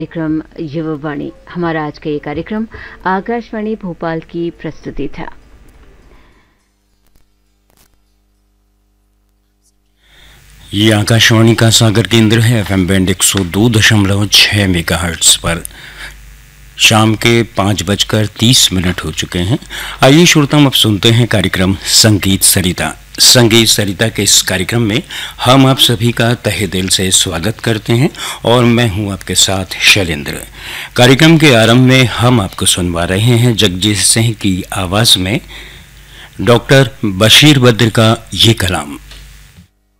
कार्यक्रम युववाणी। हमारा आज का ये कार्यक्रम आकाशवाणी भोपाल की प्रस्तुति था। ये आकाशवाणी का सागर केंद्र है। एफएम बैंड 102.6 मेगाहर्ट्ज पर शाम के 5:30 हो चुके हैं। आइए श्रोताओं, अब सुनते हैं कार्यक्रम संगीत सरिता। संगीत सरिता के इस कार्यक्रम में हम आप सभी का तहे दिल से स्वागत करते हैं और मैं हूं आपके साथ शैलेंद्र। कार्यक्रम के आरंभ में हम आपको सुनवा रहे हैं जगजीत सिंह की आवाज में डॉक्टर बशीर बद्र का ये कलाम।